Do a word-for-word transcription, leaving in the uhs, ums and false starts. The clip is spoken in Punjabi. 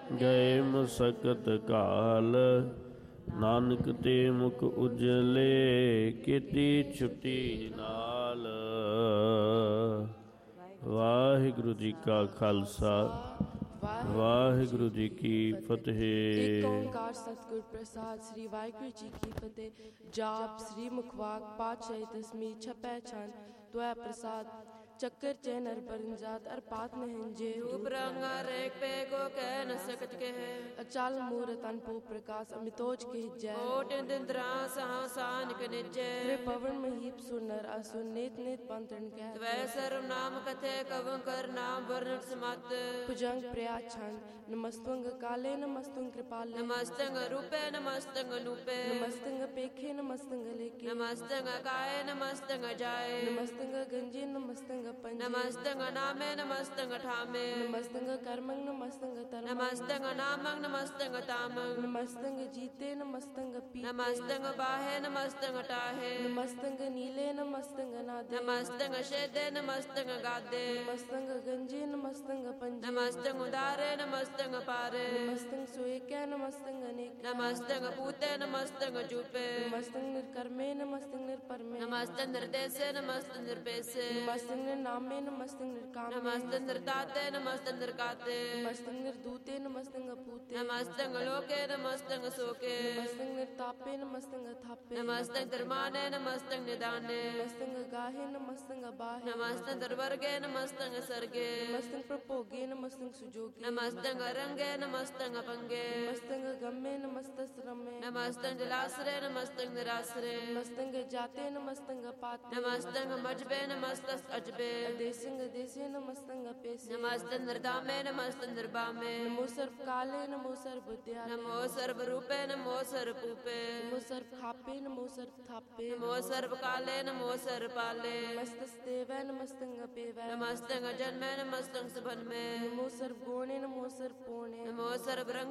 ਗਏ ਮਸਕਤ ਕਾਲ, ਨਾਨਕ ਤੇ ਮੁਖ ਉਜਲੇ, ਕੀਤੀ ਛੁੱਟੀ ਨਾਲ। ਵਾਹਿਗੁਰੂ ਜੀ ਕਾ ਖਾਲਸਾ, ਵਾਹਿਗੁਰੂ ਜੀ ਕੀ ਫਤਿਹ। ਏਕ ਓਂਕਾਰ ਸਤਿਗੁਰ ਪ੍ਰਸਾਦ। ਸ੍ਰੀ ਵਾਹਿਗੁਰੂ ਜੀ ਕੀ ਫਤਿਹ। ਜਾਪ ਸ੍ਰੀ ਮੁਖਵਾਕ ਪਾਤਸ਼ਾਹੀ ਦਸਮੀ ਛਪੈ ਛੰਦ ਤੁਐ ਪ੍ਰਸਾਦ। ਚੱਕਰ ਚੈ ਨਰ ਬਰਨਜਾਤ ਅਰ ਪਾਤ ਨਹਿੰਜੇ। रूप रंग रेख पे को कह न सकत के है। ਅਚਲ ਮੂਰਤ ਅਨਪੂ ਪ੍ਰਕਾਸ਼ ਅਮਿਤੋਜ ਕਹਿਜੈ। कोट इंद्रा सहसान के निजय। ਤ੍ਰੇ ਪਵਨ ਮਹੀਪ ਸੁਨਰ ਅਸੁ ਨੇਤ ਨੇਤ ਪੰਤਨ ਕਹਿ। त्वै सर्व नाम कथे कवं कर नाम वर्ण समत। ਭੁਜੰਗ ਪ੍ਰਿਆ ਛੰਦ ਨਮਸਤੰਗ ਕਾਲੇ ਨਮਸਤੰਗ ਕ੍ਰਿਪਾਲੇ। नमस्तंग रूपे नमस्तंग नूपे। ਨਮਸਤੰਗ ਪੇਖੇ ਨਮਸਤੰਗ ਲੇਕੇ। नमस्तंग काय नमस्तंग जाय। ਨਮਸਤੰਗ ਗੰਜੇ ਨਮਸਤੰਗ ਪੰਜੇ। नमस्तंग नामे नमस्तंग ठामे। ਨਮਸਤੰਗ ਕਰਮੰਗ ਨਮਸਤੰਗ ਤਰਮੰਗ। नमस्तंग नामंग नमस्तंग तामंग। ਨਮਸਤੰਗ ਜੀਤੇ ਨਮਸਤੰਗ ਪੀਤੇ। नमस्तंग बाहे नमस्तंग टाहे। ਨਮਸਤੰਗ ਨੀਲੇ ਨਮਸਤੰਗ ਨਾਦੇ। नमस्तंग शेदे नमस्तंग गादे। ਨਮਸਤੰਗ ਗੰਜੇ ਨਮਸਤੰਗ ਪੰਜੇ। नमस्तंग उदारे नमस्तंग पारे। ਨਮਸਤੰਗ ਸੋਇਕੈ ਨਮਸਤੰਗ ਅਨੇਕ। नमस्तंग पूते नमस्तंग जूपे। ਨਮਸਤੰਗ ਨਿਰਕਰਮੇ ਨਮਸਤੰਗ ਨਿਰਪਰਮੇ। नमस्तंग निर्देशे नमस्तंग निर्पेशे। ਨਮਸਤੰਗ ਨਿਰਨਾਮੇ ਨਮਸਤੰਗ ਨਿਰਕਾਮੇ। नमस्तंग निर्ताते नमस्तंग निर्काते। ਨਮਸਤੰਗ ਨਿਰਦੂਤੇ ਨਮਸਤੰਗ ਅਪੂਤੇ। नमस्तंग लोके नमस्तंग सोके। ਨਮਸਤੰਗ ਨਿਰਤਾਪੇ ਨਮਸਤੰਗ ਥਾਪੇ। नमस्तंग धर्माने नमस्तंग निदाने। ਨਮਸਤੰਗ ਗਾਹੇ ਨਮਸਤੰਗ ਅਬਾਹੇ। नमस्तंग दरवर्गे नमस्तंग सर्गे। ਨਮਸਤੰਗ ਪ੍ਰਭੋਗੇ ਨਮਸਤੰਗ ਸੁਜੋਗੇ। नमस्तंग रंगे नमस्तंग पंगे। ਨਮਸਤੰਗ ਗੰਮੇ ਨਮਸਤਸ ਰਮੇ। नमस्तंग जलासरे नमस्तंग निरासरे। ਨਮਸਤੰਗ ਜਾਤੇ ਨਮਸਤੰਗ ਪਾਤੇ। नमस्तंग मजबे नमस्तस अजबे। ਦੇਸਿੰਗ ਦੇਸੇ ਨਮਸਤੰਗ ਪੇਸੇ। नमस्तंग निर्दामे नमस्तंग निर्बामे। ਨਮੋ ਸਰਬ ਕਾਲੇ ਨਮੋ ਸਰਬ ਦਿਆਲੇ। नमो सर्व रूपे नमो सर्व पूपे। ਨਮੋ ਸਰਬ ਖਾਪੇ ਨਮੋ ਸਰਬ ਥਾਪੇ। नमो सर्व काले नमो सर्व पाले। ਨਮਸਤਸ ਦੇਵੈ ਨਮਸਤੰਗ ਪੇਵੈ। नमस्तंग जन्मे नमस्तंग सुभन में। ਨਮੋ ਸਰਬ ਗੋਣੇ ਨਮੋ ਸਰਬ ਪੋਣੇ। नमो सर्व रंग